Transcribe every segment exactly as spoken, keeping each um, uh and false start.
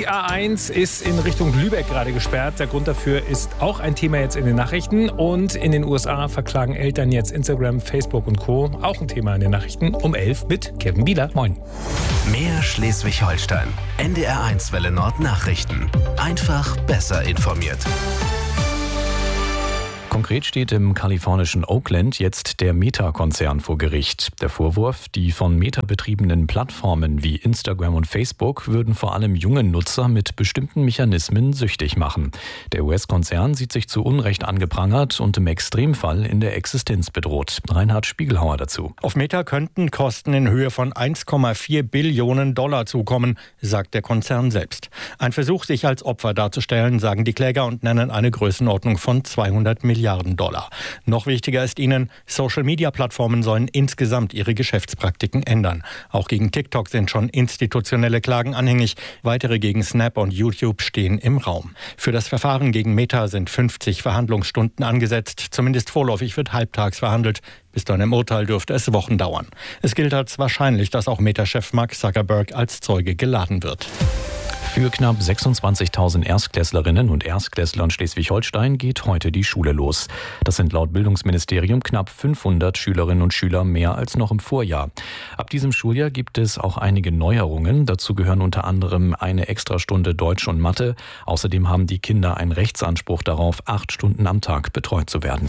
Die A eins ist in Richtung Lübeck gerade gesperrt. Der Grund dafür ist auch ein Thema jetzt in den Nachrichten. Und in den U S A verklagen Eltern jetzt Instagram, Facebook und Co. Auch ein Thema in den Nachrichten. Um elf mit Kevin Bieler. Moin. Mehr Schleswig-Holstein. N D R eins Welle Nord Nachrichten. Einfach besser informiert. Konkret steht im kalifornischen Oakland jetzt der Meta-Konzern vor Gericht. Der Vorwurf, die von Meta betriebenen Plattformen wie Instagram und Facebook würden vor allem junge Nutzer mit bestimmten Mechanismen süchtig machen. Der U S-Konzern sieht sich zu Unrecht angeprangert und im Extremfall in der Existenz bedroht. Reinhard Spiegelhauer dazu. Auf Meta könnten Kosten in Höhe von eins Komma vier Billionen Dollar zukommen, sagt der Konzern selbst. Ein Versuch, sich als Opfer darzustellen, sagen die Kläger und nennen eine Größenordnung von zweihundert Milliarden Dollar. Noch wichtiger ist ihnen, Social-Media-Plattformen sollen insgesamt ihre Geschäftspraktiken ändern. Auch gegen TikTok sind schon institutionelle Klagen anhängig. Weitere gegen Snap und YouTube stehen im Raum. Für das Verfahren gegen Meta sind fünfzig Verhandlungsstunden angesetzt. Zumindest vorläufig wird halbtags verhandelt. Bis zu einem Urteil dürfte es Wochen dauern. Es gilt als wahrscheinlich, dass auch Meta-Chef Mark Zuckerberg als Zeuge geladen wird. Für knapp sechsundzwanzigtausend Erstklässlerinnen und Erstklässler in Schleswig-Holstein geht heute die Schule los. Das sind laut Bildungsministerium knapp fünfhundert Schülerinnen und Schüler mehr als noch im Vorjahr. Ab diesem Schuljahr gibt es auch einige Neuerungen. Dazu gehören unter anderem eine Extrastunde Deutsch und Mathe. Außerdem haben die Kinder einen Rechtsanspruch darauf, acht Stunden am Tag betreut zu werden.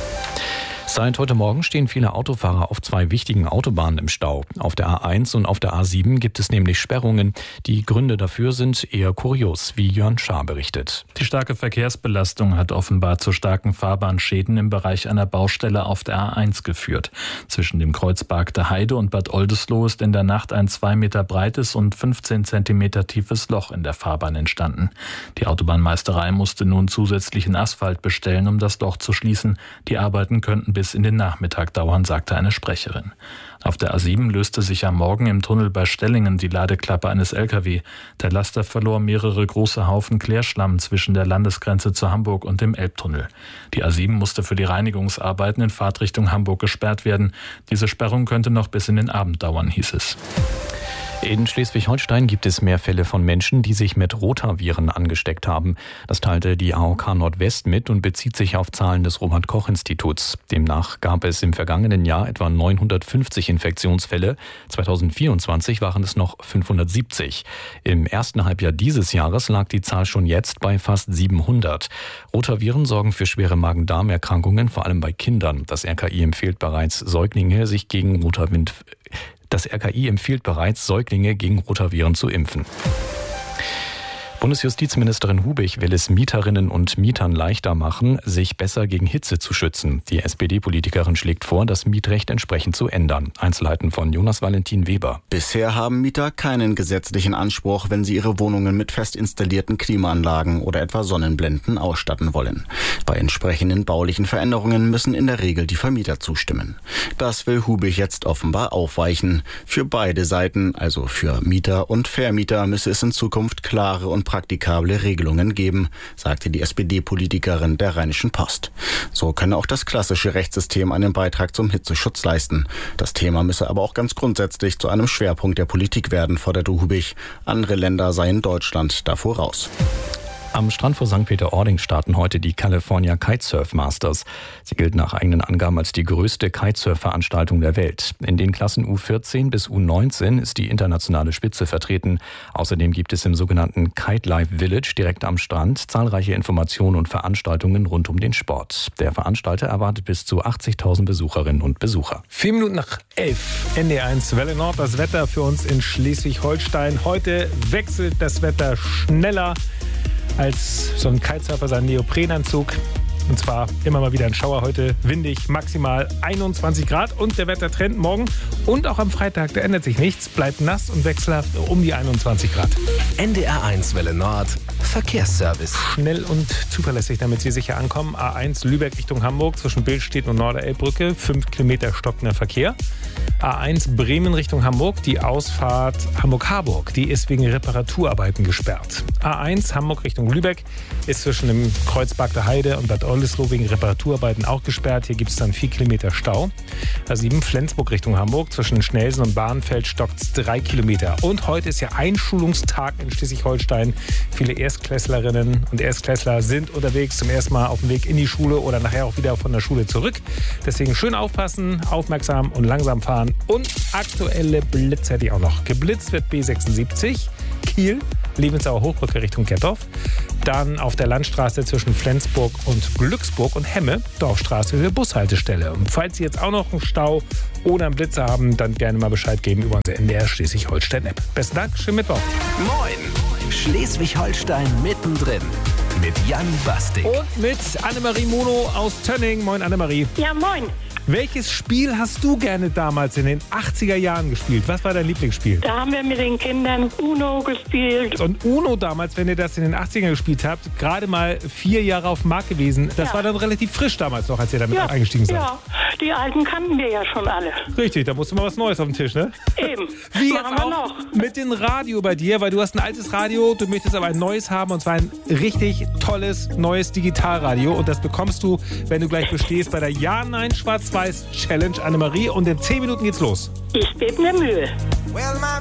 Seit heute Morgen stehen viele Autofahrer auf zwei wichtigen Autobahnen im Stau. Auf der A eins und auf der A sieben gibt es nämlich Sperrungen. Die Gründe dafür sind eher kurios, wie Jörn Schaar berichtet. Die starke Verkehrsbelastung hat offenbar zu starken Fahrbahnschäden im Bereich einer Baustelle auf der A eins geführt. Zwischen dem Kreuz Bargte Heide und Bad Oldesloe ist in der Nacht ein zwei Meter breites und fünfzehn Zentimeter tiefes Loch in der Fahrbahn entstanden. Die Autobahnmeisterei musste nun zusätzlichen Asphalt bestellen, um das Loch zu schließen. Die Arbeiten könnten bis in den Nachmittag dauern, sagte eine Sprecherin. Auf der A sieben löste sich am Morgen im Tunnel bei Stellingen die Ladeklappe eines L K W. Der Laster verlor mehrere große Haufen Klärschlamm zwischen der Landesgrenze zu Hamburg und dem Elbtunnel. Die A sieben musste für die Reinigungsarbeiten in Fahrtrichtung Hamburg gesperrt werden. Diese Sperrung könnte noch bis in den Abend dauern, hieß es. In Schleswig-Holstein gibt es mehr Fälle von Menschen, die sich mit Rotaviren angesteckt haben. Das teilte die A O K Nordwest mit und bezieht sich auf Zahlen des Robert-Koch-Instituts. Demnach gab es im vergangenen Jahr etwa neunhundertfünfzig Infektionsfälle. zweitausendvierundzwanzig waren es noch fünfhundertsiebzig. Im ersten Halbjahr dieses Jahres lag die Zahl schon jetzt bei fast siebenhundert. Rotaviren sorgen für schwere Magen-Darm-Erkrankungen, vor allem bei Kindern. Das R K I empfiehlt bereits Säuglinge, sich gegen Rotaviren Das R K I empfiehlt bereits, Säuglinge gegen Rotaviren zu impfen. Bundesjustizministerin Hubich will es Mieterinnen und Mietern leichter machen, sich besser gegen Hitze zu schützen. Die S P D-Politikerin schlägt vor, das Mietrecht entsprechend zu ändern. Einzelheiten von Jonas Valentin Weber. Bisher haben Mieter keinen gesetzlichen Anspruch, wenn sie ihre Wohnungen mit fest installierten Klimaanlagen oder etwa Sonnenblenden ausstatten wollen. Bei entsprechenden baulichen Veränderungen müssen in der Regel die Vermieter zustimmen. Das will Hubich jetzt offenbar aufweichen. Für beide Seiten, also für Mieter und Vermieter, müsse es in Zukunft klare und praktikable Regelungen geben, sagte die S P D-Politikerin der Rheinischen Post. So könne auch das klassische Rechtssystem einen Beitrag zum Hitzeschutz leisten. Das Thema müsse aber auch ganz grundsätzlich zu einem Schwerpunkt der Politik werden, forderte Hubich. Andere Länder seien Deutschland da voraus. Am Strand vor Sankt Peter-Ording starten heute die California Kitesurf Masters. Sie gilt nach eigenen Angaben als die größte Kitesurf-Veranstaltung der Welt. In den Klassen U vierzehn bis U neunzehn ist die internationale Spitze vertreten. Außerdem gibt es im sogenannten Kite Life Village direkt am Strand zahlreiche Informationen und Veranstaltungen rund um den Sport. Der Veranstalter erwartet bis zu achtzigtausend Besucherinnen und Besucher. Vier Minuten nach elf, N D R eins Welle Nord, das Wetter für uns in Schleswig-Holstein. Heute wechselt das Wetter schneller als so ein Kitesurfer seinen Neoprenanzug. Und zwar immer mal wieder ein Schauer heute, windig, maximal einundzwanzig Grad. Und der Wettertrend morgen und auch am Freitag, da ändert sich nichts, bleibt nass und wechselhaft um die einundzwanzig Grad. N D R eins Welle Nord, Verkehrsservice. Schnell und zuverlässig, damit Sie sicher ankommen. A eins Lübeck Richtung Hamburg zwischen Billstedt und Norderelbbrücke, fünf Kilometer stockender Verkehr. A eins Bremen Richtung Hamburg, die Ausfahrt Hamburg-Harburg, die ist wegen Reparaturarbeiten gesperrt. A eins Hamburg Richtung Lübeck ist zwischen dem Kreuz Bargte Heide und Bad Oldesloe Oldesloe wegen Reparaturarbeiten auch gesperrt. Hier gibt es dann vier Kilometer Stau. A sieben Flensburg Richtung Hamburg. Zwischen Schnelsen und Bahnfeld stockt es drei Kilometer. Und heute ist ja Einschulungstag in Schleswig-Holstein. Viele Erstklässlerinnen und Erstklässler sind unterwegs zum ersten Mal auf dem Weg in die Schule oder nachher auch wieder von der Schule zurück. Deswegen schön aufpassen, aufmerksam und langsam fahren. Und aktuelle Blitze hätte ich auch noch. Geblitzt wird B sechsundsiebzig, Kiel, Lebensauer Hochbrücke Richtung Gettorf. Dann auf der Landstraße zwischen Flensburg und Glücksburg und Hemme, Dorfstraße für Bushaltestelle. Und falls Sie jetzt auch noch einen Stau oder einen Blitzer haben, dann gerne mal Bescheid geben über unsere N D R Schleswig-Holstein-App. Besten Dank, schönen Mittwoch. Moin, Schleswig-Holstein mittendrin mit Jan Bastik. Und mit Annemarie Mono aus Tönning. Moin Annemarie. Ja, moin. Welches Spiel hast du gerne damals in den achtziger Jahren gespielt? Was war dein Lieblingsspiel? Da haben wir mit den Kindern Uno gespielt. Und Uno damals, wenn ihr das in den achtzigern gespielt habt, gerade mal vier Jahre auf dem Markt gewesen. Das Ja. war dann relativ frisch damals noch, als ihr damit Ja, eingestiegen seid. ja, die alten kannten wir ja schon alle. Richtig, da musste mal was Neues auf den Tisch, ne? Eben. Wie Machen jetzt wir auch noch. mit dem Radio bei dir, weil du hast ein altes Radio, du möchtest aber ein neues haben und zwar ein richtig tolles, neues Digitalradio. Und das bekommst du, wenn du gleich bestehst bei der Ja-Nein-Schwarz-Weiß-Challenge, Annemarie. Und in zehn Minuten geht's los. Ich gebe mir Mühe.